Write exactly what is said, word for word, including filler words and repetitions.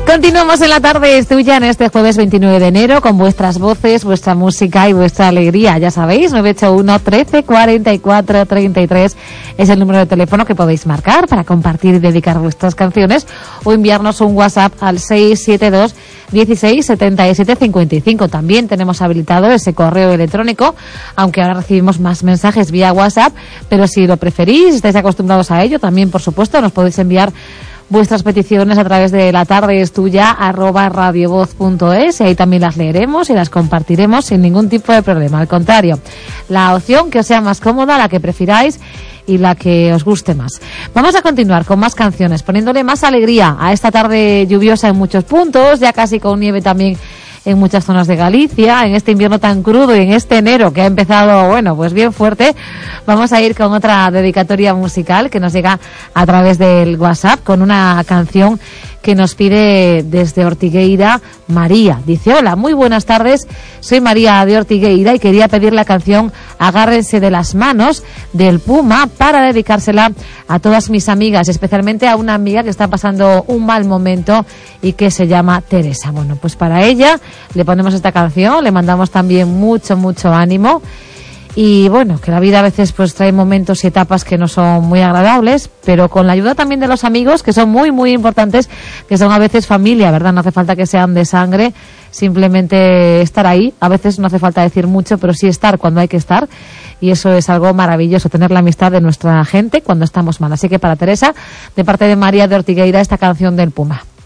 Continuamos en la tarde, es tuya en este jueves veintinueve de enero con vuestras voces, vuestra música y vuestra alegría. Ya sabéis, nueve ocho uno, trece, cuarenta y cuatro, treinta y tres es el número de teléfono que podéis marcar para compartir y dedicar vuestras canciones o enviarnos un WhatsApp al seis siete dos, dieciséis, setenta y siete, cincuenta y cinco. También tenemos habilitado ese correo electrónico, aunque ahora recibimos más mensajes vía WhatsApp, pero si lo preferís, estáis acostumbrados a ello, también por supuesto nos podéis enviar vuestras peticiones a través de la tarde es tuya arroba radiovoz punto es y ahí también las leeremos y las compartiremos sin ningún tipo de problema. Al contrario, la opción que os sea más cómoda, la que prefiráis y la que os guste más. Vamos a continuar con más canciones, poniéndole más alegría a esta tarde lluviosa en muchos puntos, ya casi con nieve también en muchas zonas de Galicia, en este invierno tan crudo y en este enero que ha empezado, bueno, pues bien fuerte. Vamos a ir con otra dedicatoria musical que nos llega a través del WhatsApp con una canción que nos pide desde Ortigueira María. Dice: hola, muy buenas tardes, soy María de Ortigueira y quería pedir la canción Agárrense de las manos del Puma para dedicársela a todas mis amigas, especialmente a una amiga que está pasando un mal momento y que se llama Teresa. Bueno, pues para ella le ponemos esta canción, le mandamos también mucho, mucho ánimo. Y bueno, que la vida a veces pues trae momentos y etapas que no son muy agradables, pero con la ayuda también de los amigos, que son muy, muy importantes, que son a veces familia, ¿verdad? No hace falta que sean de sangre, simplemente estar ahí. A veces no hace falta decir mucho, pero sí estar cuando hay que estar. Y eso es algo maravilloso, tener la amistad de nuestra gente cuando estamos mal. Así que para Teresa, de parte de María de Ortigueira, esta canción del Puma.